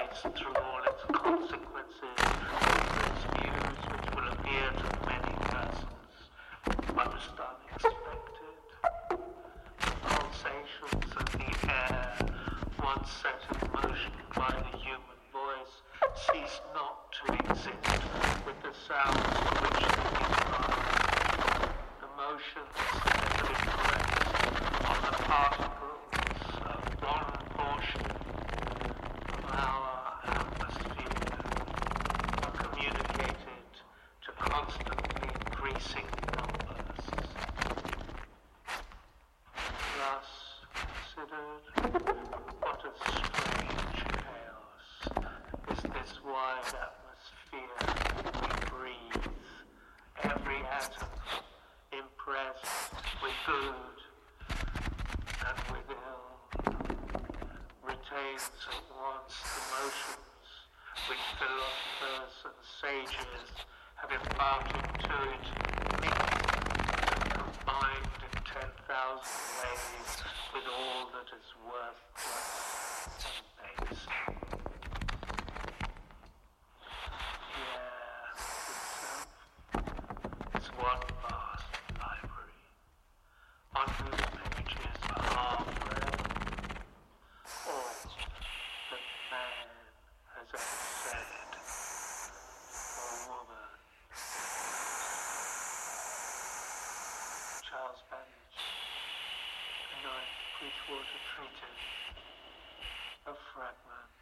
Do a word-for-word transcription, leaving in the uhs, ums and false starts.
face through all its consequences, its views which will appear to many persons most unexpected. The pulsations of the air, once set in motion by the human voice, cease not to exist with the sounds to which they give rise. The motions that impress on the particles of one portion of our atmosphere are communicated to constantly increasing numbers. Thus considered, what a strange chaos is this wide atmosphere we breathe, every atom impressed with good and with ill, retains at once the motions which philosophers and sages have imparted to it, mixed and combined in ten thousand ways with all that is worthless and base. The air itself is one vast library, on whose pages are read all that man has ever said or woman. Charles Babbage, The Ninth Bridgewater Treatise, a fragment.